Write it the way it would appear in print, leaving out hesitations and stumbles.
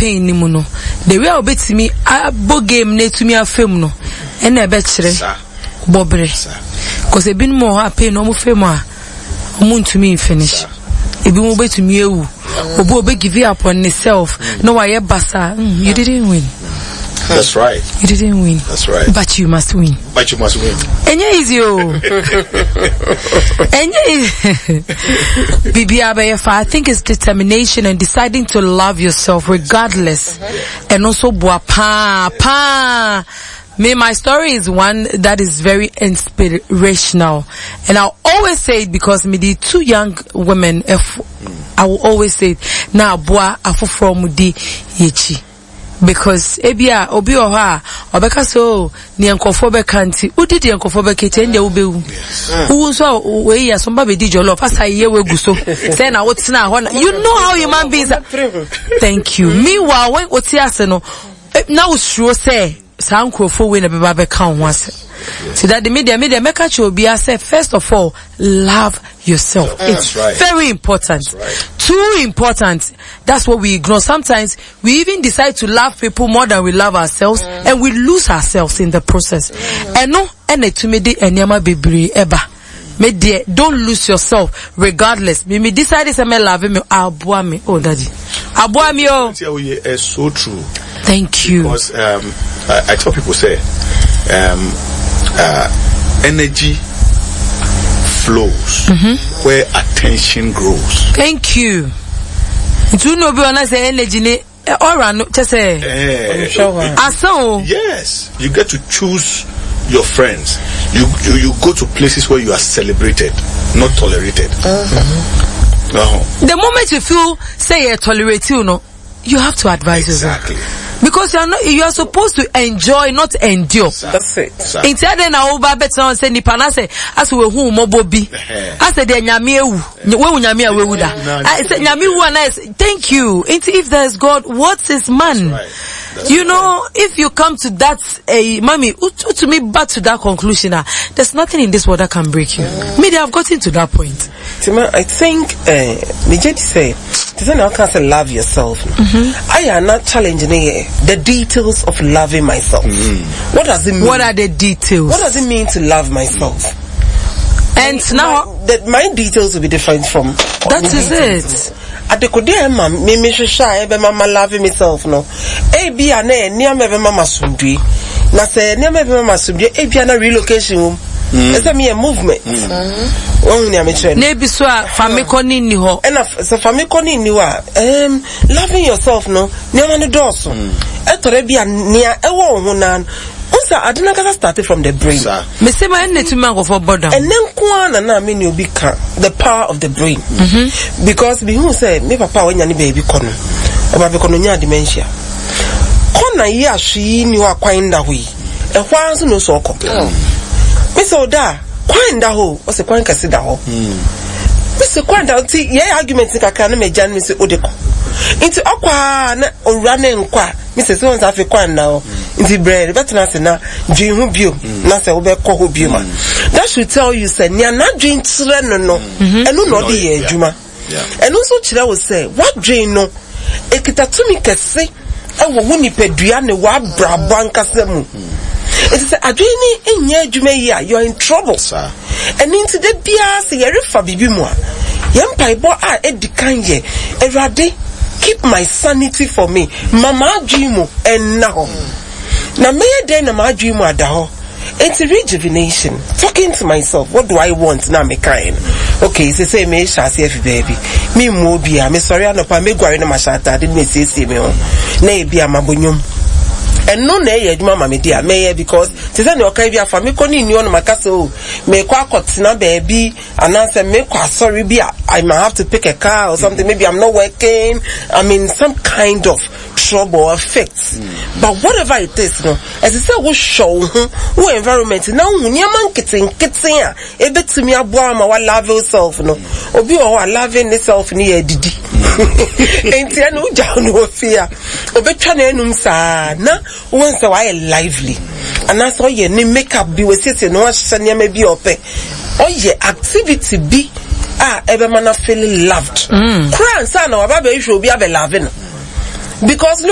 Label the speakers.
Speaker 1: pain ni mu no the way obetimi abo game na etumi afem no ena ebe kire bobre cause ebi no ha pain no mo fem a mo ntumi finish ebi mo betumi ewu obi give up on himself no why basa you didn't win.
Speaker 2: That's right.
Speaker 1: You didn't win.
Speaker 2: That's right.
Speaker 1: But you must win.
Speaker 2: But you must win.
Speaker 1: Enye easy oh. Enye Bibiabefa, I think it's determination and deciding to love yourself regardless. And also pa. Me, my story is one that is very inspirational. And I'll always say it because me the two young women, I will always say it. Na boa afufro mudi yechi. Because ebia obi oha obeka so ni enkofo be kanti udi di enkofo be kete nde ubewu wu so we ya so mba be di jollof asa ye we guso say na wotina ho you know how human beings are. Thank you. Meanwhile when oti ase no na usuro say sa enkofo we na be ba be kan ho ase. So that the media make a obi say first of all love yourself. It's very important. Too important. That's what we ignore. Sometimes we even decide to love people more than we love ourselves, and we lose ourselves in the process. And no, and to me the enyama bebre eba. Me dear, don't lose yourself regardless. Me decide to me love me abua me. Oh daddy. Abua me oh.
Speaker 2: It's so true.
Speaker 1: Thank you.
Speaker 2: Because I tell people say energy flows where attention grows.
Speaker 1: Thank you. Do know be honest energy ne ora no just say
Speaker 2: yes, you get to choose your friends. You go to places where you are celebrated, not tolerated.
Speaker 1: The moment you feel say you're tolerated, you have to advise yourself. Because you are supposed to enjoy, not endure.
Speaker 3: That's it.
Speaker 1: Instead na oba better say nipa na say as we hu mobobi. As the nyame ewu. We nyame awu da. I say nyame wu na thank you. If there's God, what is man? That's you know, if you come to that, mommy, to me, back to that conclusion, there's nothing in this world that can break you. Me, they have gotten to that point.
Speaker 3: Tima, I think, Mijeti say, I can't say love yourself. I am not challenging the details of loving myself. What does it mean?
Speaker 1: What are the details?
Speaker 3: What does it mean to love myself?
Speaker 1: And now,
Speaker 3: my details will be different from.
Speaker 1: That is it.
Speaker 3: At the Kodema, me shy, mama loving myself, no. Ebi ane, near me mama sundri. Na say, near me mama sundri, ebi ane relocation. It's a mere movement.
Speaker 1: Nebi so famikoni ni ho.
Speaker 3: Enough, so famikoni ni wa. Loving yourself, no. Near man the doors. Etorebi near ewo hunan. I didn't get started from the brain.
Speaker 1: Me say my need to go for border.
Speaker 3: And then kwana na me you be the power of the brain. Because me who say me papa when yani baby kono. Oba be kono nya dementia. Kona ya shi ni wa kwanda hui. E hwa so no so ko. Me say oda kwanda ho, o se kwan kase da ho. Me say kwanda ti ye argument kaka na me jan me say odeko. Into okwa na owura na nkwa me say so nsa fe kwanda ho. Inti bread, but na say na dream hu bio, na say obe ko hu bio ma. That should tell you say nya na dream tire no. Enu no dey ye adwuma. And also chira will say what dream no ekita tumi kese e wo woni pedua ne wa brabo ankasa mu. It is adwini enye adwuma yi a you are in trouble sir. And into the bia say ye refa bibi mu a ye mpaibo a edikan ye Ewurade keep my sanity for me. Mama adwimu enna na me dey na ma adwimu ada ho. It's rejuvenation. Talking to myself, what do I want now? Me kind. Okay, say me shasi every baby. Me mobia. Me sorry, no pa me gwari na mashata. Did me say me on. Ne bia mabunyum. And no ne ye mama me dia me because say no kai bia fa me koni ni on makase o. Me kwa kotina baby and answer me kwa sorry bia. I might have to pick a car or something. Maybe I'm not working. I mean some kind of trouble or effects. But whatever it is, no, as I say, we show who environment now when you man kitting a bit to me a boy ma wa love yourself, no, obi o loving yourself ni didi. Enti anu ja no fear. Obi twa na enum sa na once a while lively. And that's all you need makeup be we say no ahye me bi ope. Oye activity be every man feeling loved. Cry and say na wa ba be show be loving. Because no